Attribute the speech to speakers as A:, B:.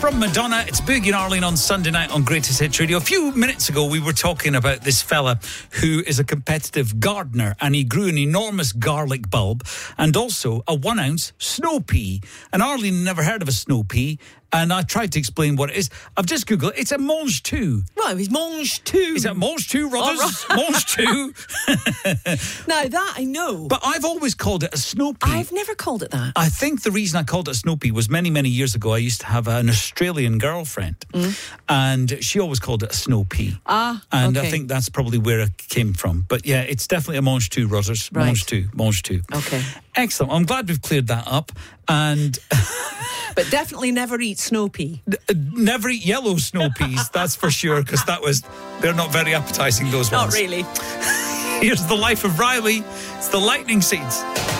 A: from Madonna. It's Boogie and Arlene on Sunday night on Greatest Hits Radio. A few minutes ago, we were talking about this fella who is a competitive gardener, and he grew an enormous garlic bulb and also a 1 ounce snow pea. And Arlene never heard of a snow pea, and I tried to explain what it is. I've just Googled it. It's a mange tout.
B: Right, it's mange tout.
A: Is it mange tout, Rodders?
B: Oh, right.
A: Mange tout.
B: Now, that I know.
A: But I've always called it a snow pea.
B: I've never called it that.
A: I think the reason I called it a snow pea was many, many years ago, I used to have an Australian girlfriend, and she always called it a snow pea. And
B: okay.
A: I think that's probably where it came from. But yeah, it's definitely a mange tout, Rodders.
B: Right.
A: Mange tout.
B: Okay.
A: Excellent. I'm glad we've cleared that up. And
B: But definitely never eat snow pea.
A: never eat yellow snow peas, that's for sure, because they're not very appetizing, those ones.
B: Not really.
A: Here's the life of Riley. It's the Lightning Seeds.